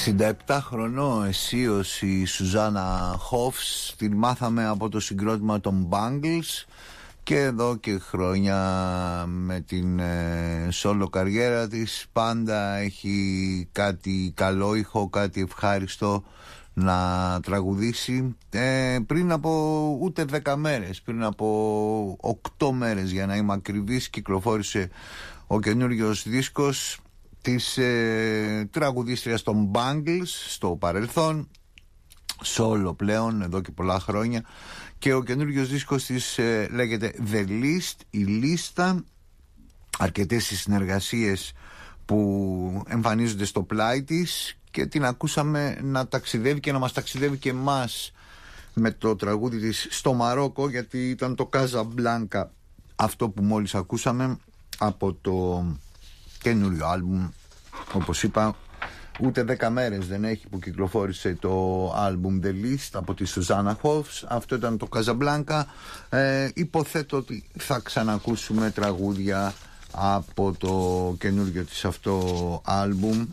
67 χρονών εσείως η Σουζάνα Χόφς, την μάθαμε από το συγκρότημα των Bangles και εδώ και χρόνια με την solo καριέρα της πάντα έχει κάτι καλό ήχο, κάτι ευχάριστο να τραγουδήσει. Πριν από ούτε 10 μέρες, πριν από 8 μέρες για να είμαι ακριβής, κυκλοφόρησε ο καινούριος δίσκος της τραγουδίστριας των Bangles, στο παρελθόν solo πλέον εδώ και πολλά χρόνια, και ο καινούριος δίσκος της λέγεται The List, η λίστα. Αρκετές οι συνεργασίες που εμφανίζονται στο πλάι της και την ακούσαμε να ταξιδεύει και να μας ταξιδεύει και εμάς με το τραγούδι της στο Μαρόκο, γιατί ήταν το Casablanca αυτό που μόλις ακούσαμε από το καινούριο άλμπουμ. Όπως είπα, ούτε 10 μέρες δεν έχει που κυκλοφόρησε το άλμπουμ The List από τη Σουζάνα Χόφς. Αυτό ήταν το Casablanca. Υποθέτω ότι θα ξανακούσουμε τραγούδια από το καινούριο της αυτό άλμπουμ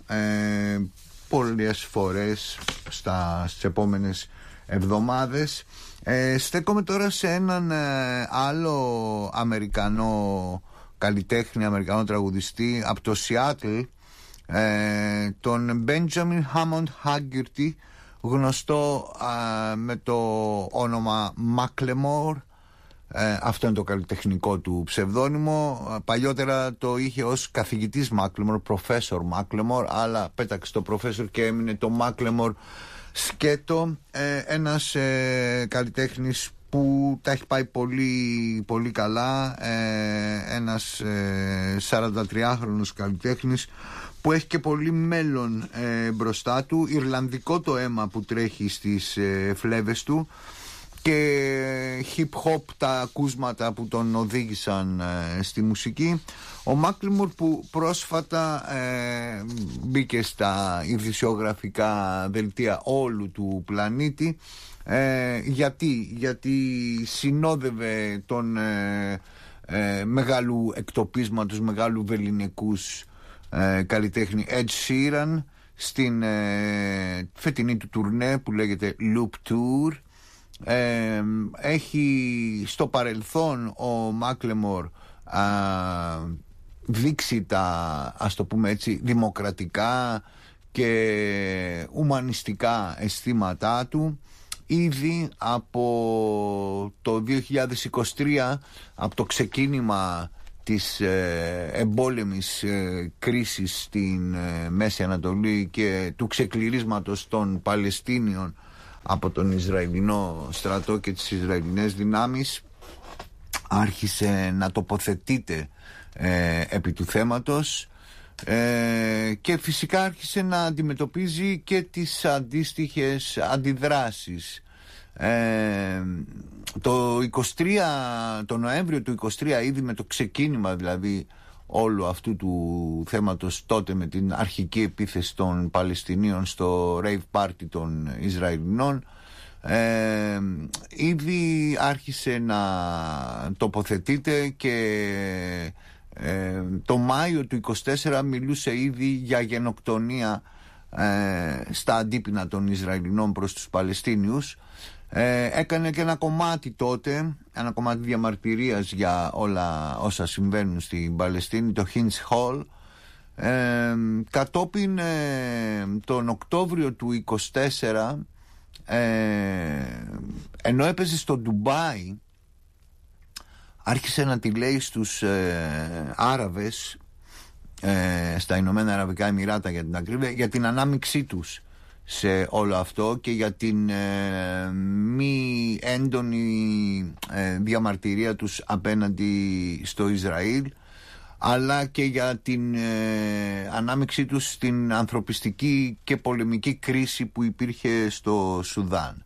πολλές φορές στις επόμενες εβδομάδες. Στέκομαι τώρα σε έναν άλλο Αμερικανό καλλιτέχνη, Αμερικανό τραγουδιστή από το Seattle, τον Benjamin Hammond Haggerty, γνωστό με το όνομα Macklemore. Αυτό είναι το καλλιτεχνικό του ψευδόνυμο. Παλιότερα το είχε ως καθηγητής Macklemore, Professor Macklemore, αλλά πέταξε το Professor και έμεινε το Macklemore σκέτο. Ένας καλλιτέχνης που τα έχει πάει πολύ, πολύ καλά. Ένας 43χρονος καλλιτέχνης που έχει και πολύ μέλλον μπροστά του. Ιρλανδικό το αίμα που τρέχει στις φλέβες του και hip-hop τα ακούσματα που τον οδήγησαν στη μουσική. Ο Macklemore που πρόσφατα μπήκε στα ειδησιογραφικά δελτία όλου του πλανήτη. Γιατί συνόδευε τον μεγάλου εκτοπίσματος, μεγάλου βεληνικούς καλλιτέχνη Ed Sheeran στην φετινή του τουρνέ που λέγεται Loop Tour. Έχει στο παρελθόν ο Macklemore δείξει τα, ας το πούμε έτσι, δημοκρατικά και ουμανιστικά αισθήματά του ήδη από το 2023, από το ξεκίνημα της εμπόλεμης κρίσης στην Μέση Ανατολή και του ξεκληρίσματος των Παλαιστίνιων από τον Ισραηλινό στρατό και τις Ισραηλινές δυνάμεις. Άρχισε να τοποθετείται επί του θέματος και φυσικά άρχισε να αντιμετωπίζει και τις αντίστοιχες αντιδράσεις. Το Νοέμβριο του 23, ήδη με το ξεκίνημα δηλαδή όλου αυτού του θέματος, τότε με την αρχική επίθεση των Παλαιστινίων στο rave party των Ισραηλινών, ήδη άρχισε να τοποθετείται και το Μάιο του 24 μιλούσε ήδη για γενοκτονία στα αντίπεινα των Ισραηλινών προς τους Παλαιστίνιους. Έκανε και ένα κομμάτι τότε, ένα κομμάτι διαμαρτυρίας για όλα όσα συμβαίνουν στην Παλαιστίνη, το Hinge Hall. Κατόπιν τον Οκτώβριο του 24, ενώ έπαιζε στο Ντουμπάι, άρχισε να τη λέει στους Άραβες, στα Ηνωμένα Αραβικά Εμιράτα για την ακρίβεια, για την ανάμειξή τους σε όλο αυτό και για την μη έντονη διαμαρτυρία τους απέναντι στο Ισραήλ, αλλά και για την ανάμειξή τους στην ανθρωπιστική και πολεμική κρίση που υπήρχε στο Σουδάν.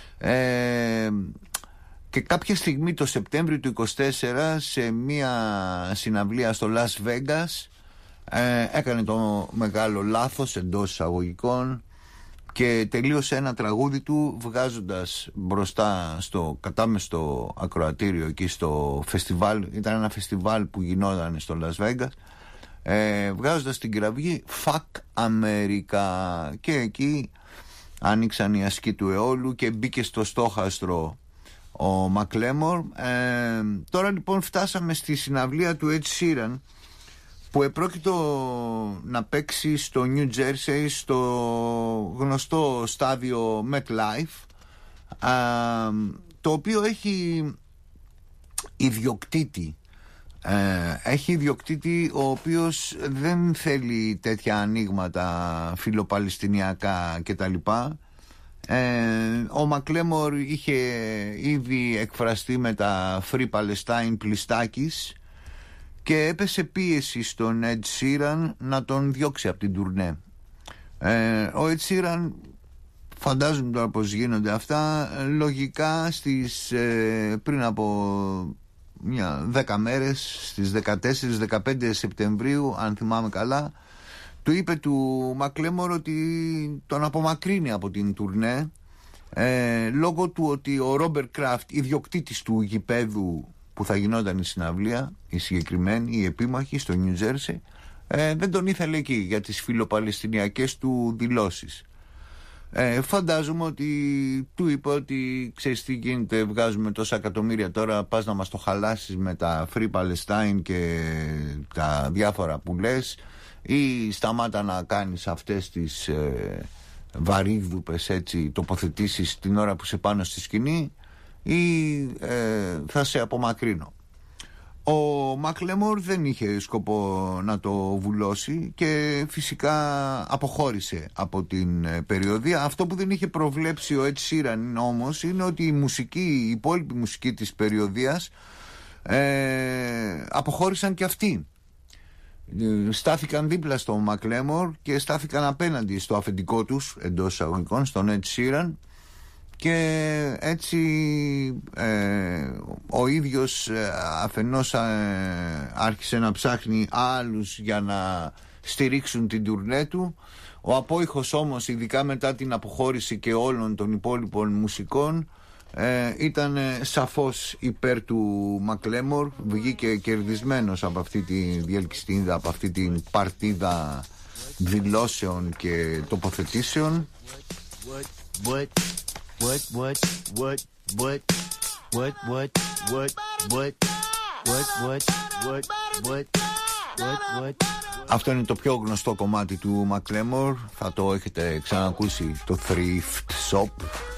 Και κάποια στιγμή το Σεπτέμβριο του 24, σε μια συναυλία στο Las Vegas, έκανε το μεγάλο λάθος εντός εισαγωγικών και τελείωσε ένα τραγούδι του βγάζοντας μπροστά στο κατάμεστο ακροατήριο εκεί στο φεστιβάλ. Ήταν ένα φεστιβάλ που γινόταν στο Las Vegas. βγάζοντας την κραυγή Fuck America, και εκεί άνοιξαν οι ασκοί του αιώλου και μπήκε στο στόχαστρο ο Μακλέμορ. Τώρα λοιπόν φτάσαμε στη συναυλία του Ed Sheeran, που επρόκειτο να παίξει στο New Jersey στο γνωστό στάδιο MetLife, το οποίο έχει ιδιοκτήτη. Έχει ιδιοκτήτη ο οποίος δεν θέλει τέτοια ανοίγματα φιλοπαλαιστινιακά κτλ. Ο Μακλέμορ είχε ήδη εκφραστεί με τα Free Palestine πλιστάκης και έπεσε πίεση στον Ed Sheeran να τον διώξει από την τουρνέ. Ο Ed Sheeran, φαντάζομαι τώρα πως γίνονται αυτά, λογικά πριν από 10 μέρες, στις 14-15 Σεπτεμβρίου αν θυμάμαι καλά, του είπε του Μακλέμορ ότι τον απομακρύνει από την τουρνέ, λόγω του ότι ο Ρόμπερτ Κράφτ, ιδιοκτήτης του γηπέδου που θα γινόταν η συναυλία, η συγκεκριμένη, η επίμαχη στο New Jersey, δεν τον ήθελε εκεί για τις φιλοπαλαιστινιακές του δηλώσεις. Φαντάζομαι ότι του είπε ότι ξέρεις τι γίνεται, βγάζουμε τόσα εκατομμύρια τώρα, πας να μας το χαλάσεις με τα Free Palestine και τα διάφορα που λες, ή σταμάτα να κάνεις αυτές τις βαρύγδουπες έτσι τοποθετήσεις την ώρα που σε πάνω στη σκηνή, ή θα σε απομακρύνω. Ο Μακλέμορ δεν είχε σκοπό να το βουλώσει και φυσικά αποχώρησε από την περιοδία. Αυτό που δεν είχε προβλέψει ο Ed Sheeran όμως είναι ότι η υπόλοιπη μουσική της περιοδίας αποχώρησαν και αυτοί. Στάθηκαν δίπλα στο Μακλέμορ και στάθηκαν απέναντι στο αφεντικό τους, εντός εισαγωγικών, στον Ed Sheeran, και έτσι ο ίδιος αφενός άρχισε να ψάχνει άλλους για να στηρίξουν την τουρνέ του. Ο απόϊχος όμως, ειδικά μετά την αποχώρηση και όλων των υπόλοιπων μουσικών, ήταν σαφώς υπέρ του Μακλέμορ. Βγήκε κερδισμένος από αυτή τη διελκυστίνδα, από αυτή την παρτίδα δηλώσεων και τοποθετήσεων. Αυτό είναι το πιο γνωστό κομμάτι του Μακλέμορ. Θα το έχετε ξανακούσει, το Thrift Shop.